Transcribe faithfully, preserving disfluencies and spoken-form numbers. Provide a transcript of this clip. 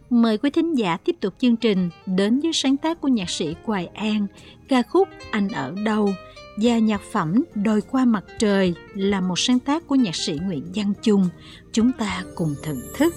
Mời quý thính giả tiếp tục chương trình đến với sáng tác của nhạc sĩ Hoài An, ca khúc Anh Ở Đâu, và nhạc phẩm Đồi Qua Mặt Trời là một sáng tác của nhạc sĩ Nguyễn Văn Chung. Chúng ta cùng thưởng thức.